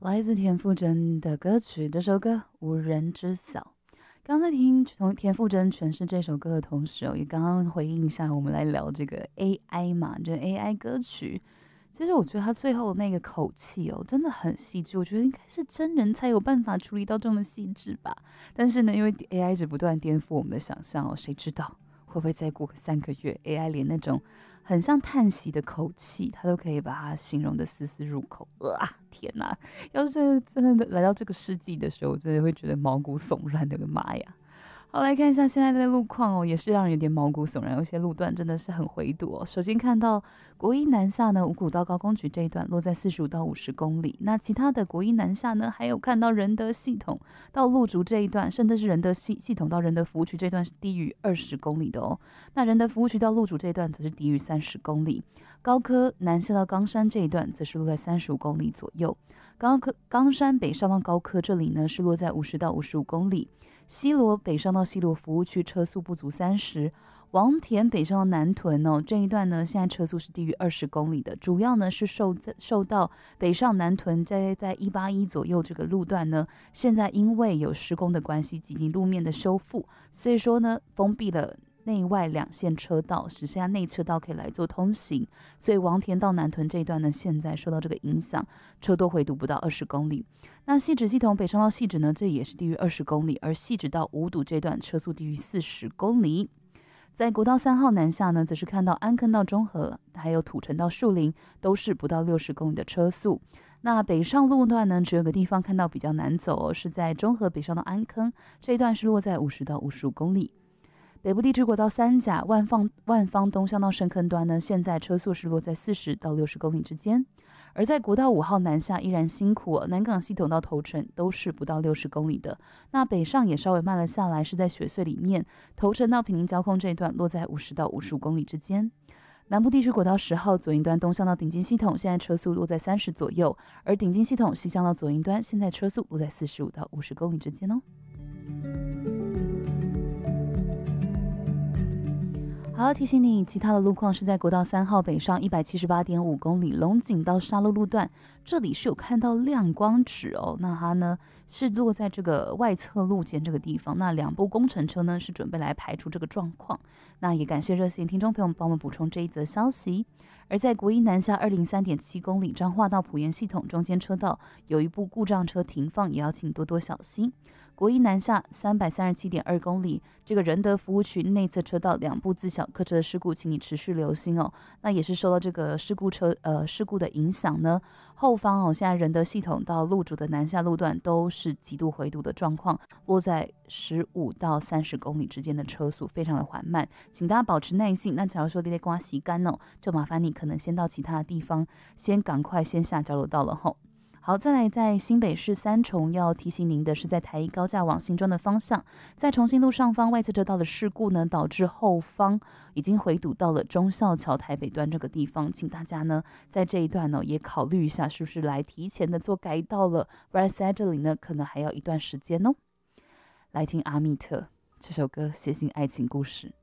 来自田馥甄的歌曲，这首歌《无人知晓》。刚在听从田馥甄诠释这首歌的同时也刚刚回应一下，我们来聊这个 AI 嘛，这 AI 歌曲。其实我觉得他最后那个口气真的很细致，我觉得应该是真人才有办法处理到这么细致吧。但是呢，因为 AI 一直不断颠覆我们的想象谁知道会不会再过个3个月 ，AI 连那种很像叹息的口气，他都可以把它形容的丝丝入口。天哪！要是真的来到这个世纪的时候，我真的会觉得毛骨悚然的，我的妈呀！好，来看一下现在的路况也是让人有点毛骨悚然，有些路段真的是很回堵首先看到国一南下呢，五股到高工局这一段落在45到50公里，那其他的国一南下呢，还有看到仁德系统到鹿竹这一段，甚至是仁德系统到仁德服务区这一段是低于20公里的那仁德服务区到鹿竹这一段则是低于30公里，高科南下到冈山这一段则是落在35公里左右，冈山北上到高科这里呢是落在50到55公里，西螺北上到西螺服务区车速不足30，王田北上到南屯这一段呢，现在车速是低于20公里的，主要呢是受到北上南屯在181左右这个路段呢，现在因为有施工的关系以及路面的修复，所以说呢封闭了内外2线车道，只剩下内车道可以来做通行，所以王田到南屯这一段呢，现在受到这个影响，车多回堵不到20公里。那汐止系统北上到汐止呢，这也是低于20公里，而汐止到五堵这段车速低于40公里。在国道3号南下呢，则是看到安坑到中和，还有土城到树林，都是不到60公里的车速。那北上路段呢，只有个地方看到比较难走是在中和北上到安坑，这一段是落在50到55公里。北部地区国道3甲万方东向到深坑端呢，现在车速是落在40到60公里之间。而在国道5号南下依然辛苦南港系统到头城都是不到60公里的。那北上也稍微慢了下来，是在雪隧里面，头城到坪林交控这一段落在50到55公里之间。南部地区国道10号左营端东向到顶金系统，现在车速落在30左右，而顶金系统西向到左营端，现在车速落在45到50公里之间好，提醒你，其他的路况是在国道3号北上178.5公里龙井到沙鹿路段，这里是有看到亮光指那它呢是落在这个外侧路肩这个地方，那2部工程车呢是准备来排除这个状况，那也感谢热心听众朋友们帮我们补充这一则消息。而在国一南下203.7公里彰化到埔盐系统中间车道有一部故障车停放，也要请多多小心。国一南下337.2公里，这个仁德服务区内侧车道2部自小客车的事故，请你持续留心那也是受到这个事故的影响呢，后方现在仁德系统到鹿竹的南下路段都是极度回堵的状况，落在15到30公里之间的车速非常的缓慢，请大家保持耐性。那假如说你在刮洗干就麻烦你可能先到其他的地方，赶快先下交流道了好，再来在新北市三重要提醒您的是，在台一高架往新庄的方向，在重庆路上方外侧车道的事故呢，导致后方已经回堵到了忠孝桥台北端这个地方，请大家呢在这一段也考虑一下，是不是来提前的做改道了，不然在这里呢可能还要一段时间来听阿密特这首歌，写信爱情故事。